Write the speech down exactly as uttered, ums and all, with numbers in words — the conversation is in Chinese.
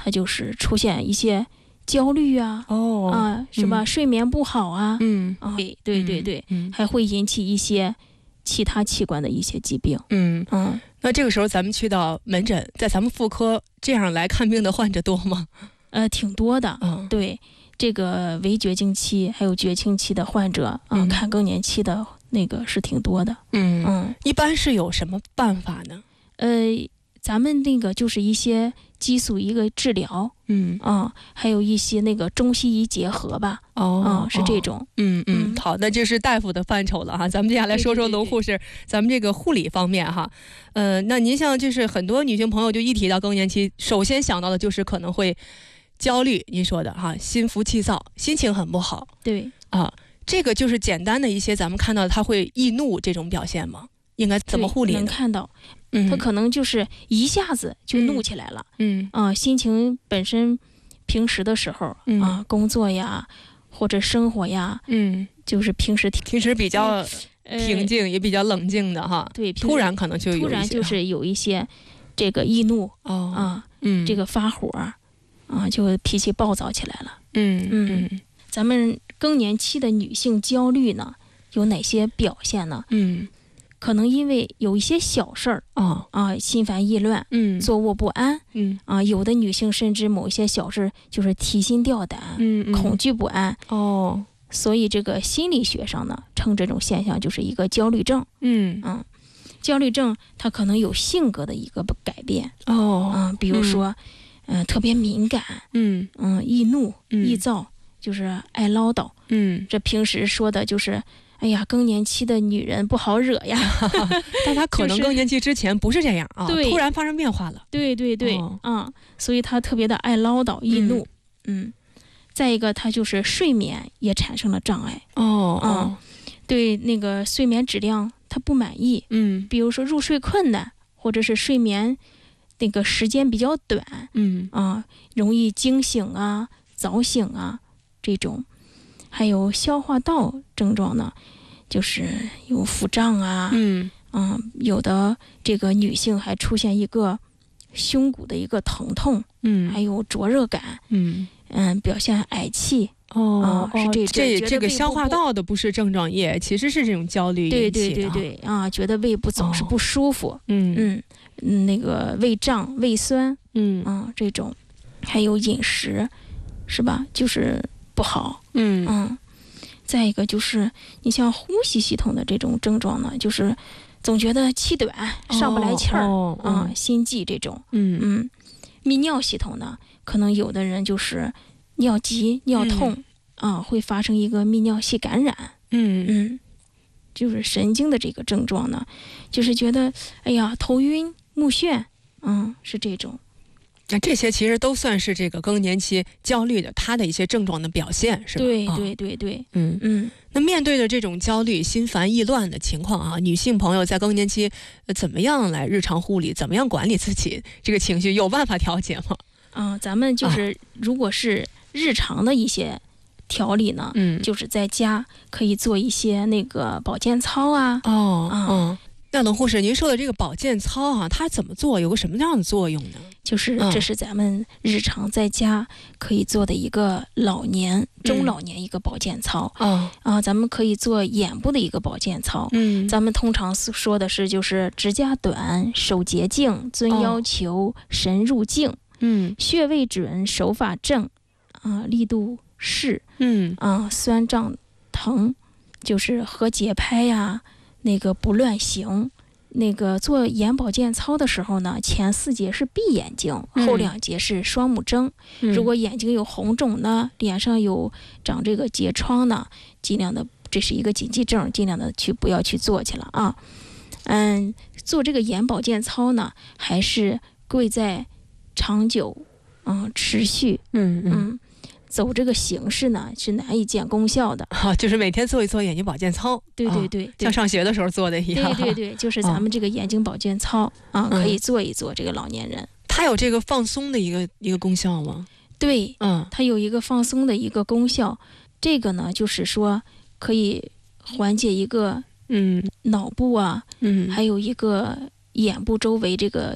他就是出现一些焦虑啊， 哦啊，是吧？ 嗯、 睡眠不好啊， 嗯， 啊，对对对对， 嗯， 还会引起一些其他器官的一些疾病。 嗯嗯， 那这个时候咱们去到门诊，在咱们妇科这样来看病的患者多吗？ 呃，挺多的。 嗯， 对，这个围绝经期还有绝经期的患者啊、 嗯， 看更年期的那个是挺多的。 嗯嗯， 一般是有什么办法呢？ 呃，咱们那个就是一些激素一个治疗， 嗯啊，还有一些那个中西医结合吧。 哦， 啊，是这种。 嗯嗯， 嗯好，那这是大夫的范畴了哈。咱们接下来说说龙护士，咱们这个护理方面哈。呃，那您像就是很多女性朋友就一提到更年期，首先想到的就是可能会焦虑，您说的哈，心浮气躁，心情很不好。 对啊，这个就是简单的一些咱们看到他会易怒这种表现吗？应该怎么护理呢？ 能看到， 嗯， 他可能就是一下子就怒起来了。 嗯啊，心情本身平时的时候、 嗯、 啊，工作呀或者生活呀， 嗯， 就是平时平时比较平静、 呃、 也比较冷静的哈。 对， 突然可能就有一些突然就是有一些这个易怒、 哦、 啊， 嗯， 这个发火啊，就脾气暴躁起来了。 嗯嗯，咱们更年期的女性焦虑呢，有哪些表现呢？ 嗯， 可能因为有一些小事儿啊啊，心烦意乱， 嗯， 坐卧不安， 嗯啊，有的女性甚至某一些小事就是提心吊胆， 嗯，嗯恐惧不安。 哦， 所以这个心理学上呢，称这种现象就是一个焦虑症。 嗯嗯，焦虑症它可能有性格的一个改变。 哦， 嗯，比如说，嗯、呃，特别敏感， 嗯嗯，易怒、 嗯易躁，就是爱唠叨。 嗯， 这平时说的就是，哎呀，更年期的女人不好惹呀。 但她可能更年期之前不是这样啊， 对， 突然发生变化了。 对对对， 哦、 嗯，所以她特别的爱唠叨、易怒。嗯，嗯再一个，她就是睡眠也产生了障碍。 哦， 嗯、 哦， 对那个睡眠质量她不满意。 嗯， 比如说入睡困难，或者是睡眠那个时间比较短。 嗯啊，容易惊醒啊、早醒啊这种。还有消化道症状呢，就是有腹胀啊， 嗯嗯，有的这个女性还出现一个胸骨的一个疼痛， 嗯， 还有灼热感， 嗯嗯，表现矮气。 哦， 啊、是这这这个消化道的不是症状也其实是这种焦虑引起的。 对对对对啊，觉得胃部总是不舒服。 哦、嗯嗯，那个胃胀、胃酸， 嗯啊这种，还有饮食，是吧？就是不好。 嗯嗯，再一个就是你像呼吸系统的这种症状呢，就是总觉得气短、上不来气儿、 哦哦、 啊，心悸这种。 嗯嗯，泌尿系统呢，可能有的人就是尿急、尿痛、嗯、啊，会发生一个泌尿系感染。 嗯嗯，就是神经的这个症状呢，就是觉得哎呀头晕目眩，嗯，是这种。 那这些其实都算是这个更年期焦虑的它的一些症状的表现，是吧？ 对对对对， 嗯嗯。那面对着这种焦虑、心烦意乱的情况啊，女性朋友在更年期、呃、怎么样来日常护理？怎么样管理自己这个情绪？有办法调节吗？ 啊，咱们就是、啊、如果是日常的一些调理呢， 嗯， 就是在家可以做一些那个保健操啊。 哦， 啊、 嗯。那龙护士，您说的这个保健操啊，它怎么做？有个什么样的作用呢？ 就是这是咱们日常在家可以做的一个老年、嗯、中老年一个保健操。 啊、 嗯、啊，咱们可以做眼部的一个保健操。 嗯， 咱们通常说的是就是指甲短、手洁净、遵要求、哦、神入静。 嗯， 穴位准、手法正，啊、呃，力度适。 嗯， 啊、呃，酸胀疼，就是和节拍呀。那个不乱行，那个做眼保健操的时候呢，前四节是闭眼睛， 嗯、 后两节是双目睁、嗯。如果眼睛有红肿呢，脸上有长这个结疮呢，尽量的，这是一个禁忌症，尽量的去不要去做去了啊。嗯，做这个眼保健操呢，还是贵在长久，嗯，持续， 嗯嗯。 嗯走这个形式呢是难以见功效的啊，就是每天做一做眼睛保健操， 对对对， 啊、像上学的时候做的一样。 对对对，就是咱们这个眼睛保健操、哦、啊，可以做一做这个老年人。 它有这个放松的一个一个功效吗？ 对， 嗯， 它有一个放松的一个功效。这个呢，就是说可以缓解一个嗯脑部啊， 嗯， 还有一个眼部周围这个